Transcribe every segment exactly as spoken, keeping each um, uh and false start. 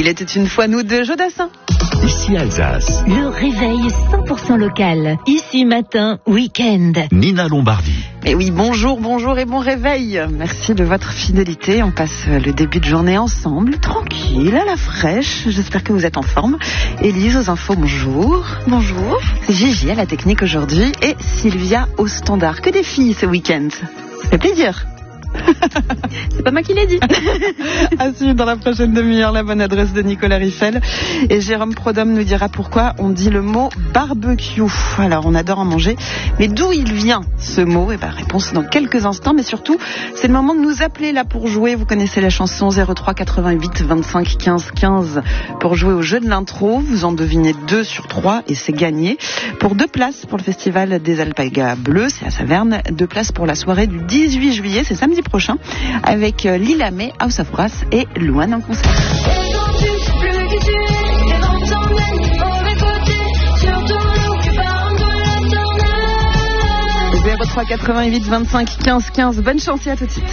Il était une fois nous de Jodassin. Ici Alsace. Le réveil cent pour cent local. Ici matin, week-end. Nina Lombardi. Et oui, bonjour, bonjour et bon réveil. Merci de votre fidélité. On passe le début de journée ensemble, tranquille, à la fraîche. J'espère que vous êtes en forme. Élise aux infos, bonjour. Bonjour. Gigi à la technique aujourd'hui et Sylvia au standard. Que des filles ce week-end. Ça fait plaisir. C'est pas moi qui l'ai dit. À suivre dans la prochaine demi-heure, la bonne adresse de Nicolas Riffel. Et Jérôme Prodhomme nous dira pourquoi on dit le mot barbecue. Alors, on adore en manger. Mais d'où il vient, ce mot? Et ben, réponse dans quelques instants. Mais surtout, c'est le moment de nous appeler là pour jouer. Vous connaissez la chanson zéro trois quatre-vingt-huit vingt-cinq quinze quinze pour jouer au jeu de l'intro. Vous en devinez deux sur trois et c'est gagné. Pour deux places pour le festival des Alpagas Bleus, c'est à Saverne. Deux places pour la soirée du dix-huit juillet, c'est samedi prochain, avec Lila May, House of Brass et Louane en concert. zéro trois quatre-vingt-huit vingt-cinq quinze quinze. Bonne chance et à tout de suite.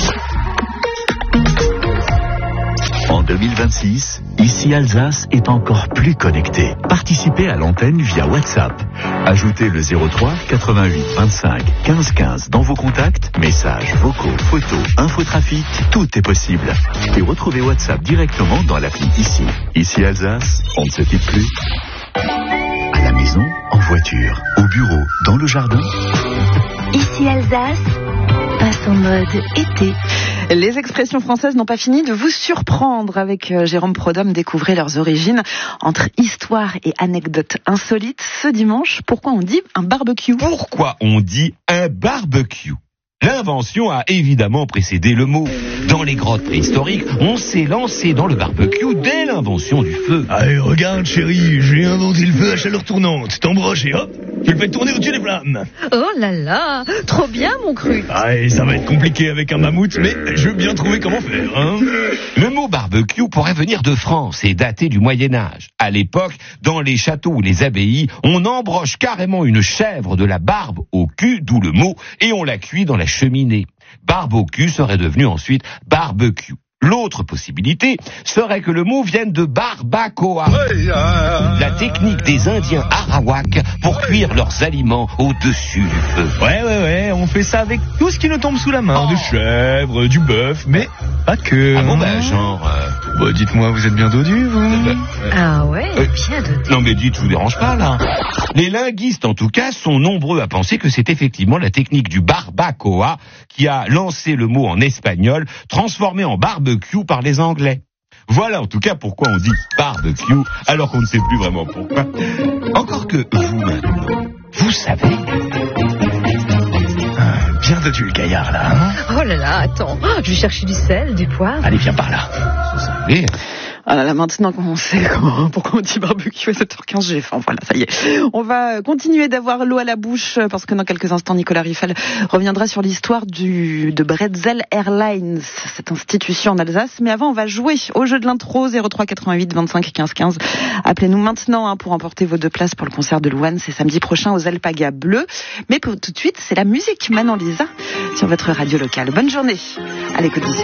En deux mille vingt-six, Ici Alsace est encore plus connecté. Participez à l'antenne via WhatsApp. Ajoutez le zéro trois quatre-vingt-huit vingt-cinq quinze quinze dans vos contacts, messages, vocaux, photos, infotrafic, tout est possible. Et retrouvez WhatsApp directement dans l'appli Ici. Ici Alsace, on ne se quitte plus. À la maison, en voiture, au bureau, dans le jardin. Ici Alsace passe en mode été. Les expressions françaises n'ont pas fini de vous surprendre. Avec Jérôme Prodhomme, découvrez leurs origines entre histoire et anecdotes insolites. Ce dimanche, pourquoi on dit un barbecue? Pourquoi on dit un barbecue? L'invention a évidemment précédé le mot. Dans les grottes préhistoriques, on s'est lancé dans le barbecue dès l'invention du feu. Allez, regarde chérie, j'ai inventé le feu à chaleur tournante. T'embroches et hop, tu le fais tourner au-dessus des flammes. Oh là là, trop bien mon cru. Allez, ça va être compliqué avec un mammouth, mais je veux bien trouver comment faire, hein. Le mot barbecue pourrait venir de France et dater du Moyen-Âge. À l'époque, dans les châteaux ou les abbayes, on embroche carrément une chèvre de la barbe au cul, d'où le mot, et on la cuit dans la cheminée. Barbecue serait devenu ensuite barbecue. L'autre possibilité serait que le mot vienne de barbacoa, la technique des Indiens Arawak pour cuire leurs aliments au-dessus du feu. Ouais, ouais, ouais, on fait ça avec tout ce qui nous tombe sous la main. Oh. Des chèvres, du bœuf, mais pas que. Ah bon, bah, genre... Euh... Bah, dites-moi, vous êtes bien dodu, vous? Euh, Ah ouais, euh, bien de... Non mais dites, je vous dérange pas, là. Les linguistes, en tout cas, sont nombreux à penser que c'est effectivement la technique du barbacoa qui a lancé le mot en espagnol, transformé en barbecue par les Anglais. Voilà en tout cas pourquoi on dit barbecue, alors qu'on ne sait plus vraiment pourquoi. Encore que vous, maintenant, vous savez... Ah, bien dodu, le gaillard, là, hein. Oh là là, attends, je vais chercher du sel, du poivre. Allez, viens par là. Vous savez... Ah là là, maintenant qu'on sait comment, pourquoi on dit barbecue à sept heures quinze, j'ai faim. Voilà, ça y est. On va continuer d'avoir l'eau à la bouche parce que dans quelques instants, Nicolas Riffel reviendra sur l'histoire du de Bretzel Airlines, cette institution en Alsace. Mais avant, on va jouer au jeu de l'intro zéro trois quatre-vingt-huit vingt-cinq quinze quinze. Appelez-nous maintenant hein, pour emporter vos deux places pour le concert de Louane. C'est samedi prochain aux Alpagas Bleus. Mais pour tout de suite, c'est la musique Manon Lisa sur votre radio locale. Bonne journée à l'écoute d'ici.